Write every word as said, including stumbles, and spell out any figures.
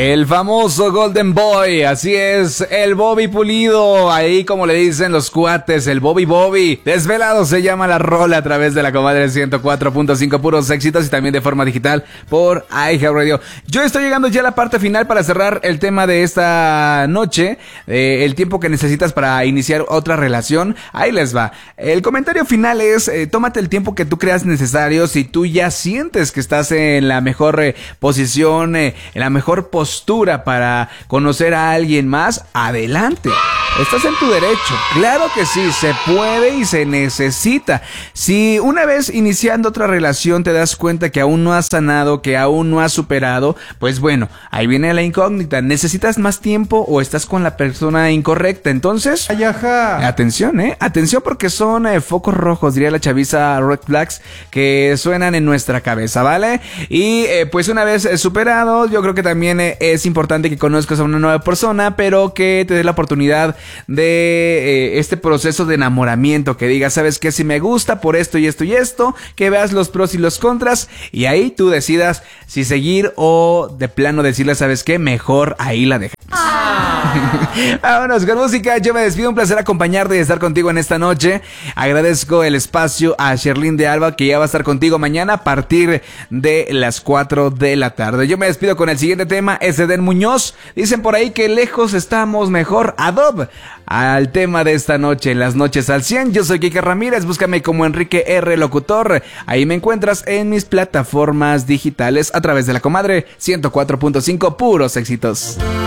El famoso Golden Boy, así es, el Bobby Pulido, ahí como le dicen los cuates, el Bobby Bobby. Desvelado se llama la rola a través de la comadre ciento cuatro punto cinco, puros éxitos, y también de forma digital por iHeartRadio. Yo estoy llegando ya a la parte final para cerrar el tema de esta noche, eh, el tiempo que necesitas para iniciar otra relación. Ahí les va. El comentario final es, eh, tómate el tiempo que tú creas necesario. Si tú ya sientes que estás en la mejor eh, posición, eh, en la mejor postura para conocer a alguien más, adelante. Estás en tu derecho. Claro que sí, se puede y se necesita. Si una vez iniciando otra relación te das cuenta que aún no has sanado, que aún no has superado, pues bueno, ahí viene la incógnita. ¿Necesitas más tiempo o estás con la persona incorrecta? Entonces, ay, ajá. Atención, eh. Atención, porque son eh, focos rojos, diría la chaviza, red flags, que suenan en nuestra cabeza, ¿vale? Y eh, pues una vez eh, superado, yo creo que también eh, es importante que conozcas a una nueva persona, pero que te dé la oportunidad de eh, este proceso de enamoramiento, que digas, ¿sabes qué? Si me gusta por esto y esto y esto, que veas los pros y los contras, y ahí tú decidas si seguir o de plano decirle, ¿sabes qué? Mejor ahí la dejas. Vámonos con música. Yo me despido, un placer acompañarte y estar contigo en esta noche. Agradezco el espacio a Sherlyn de Alba, que ya va a estar contigo mañana a partir de las cuatro de la tarde. Yo me despido con el siguiente tema, es Eden Muñoz. Dicen por ahí que lejos estamos mejor. Adob al tema de esta noche, en las noches al cien. Yo soy Kike Ramírez, búscame como Enrique R. Locutor. Ahí me encuentras en mis plataformas digitales a través de la comadre ciento cuatro punto cinco, puros éxitos.